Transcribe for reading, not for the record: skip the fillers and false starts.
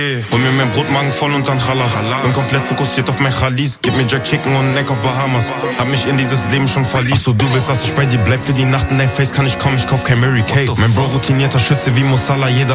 Hol mir mein Brotmagen voll und dann Chalas. Bin komplett fokussiert auf mein Chalis. Gib mir Jack Chicken und Neck auf Bahamas. Hab mich in dieses Leben schon verliebt. Achso, du willst, dass ich bei dir bleib für die Nacht. In dein Face kann ich kommen, ich kauf kein Mary Kay. Mein Bro routinierter Schütze wie Musala. Jeder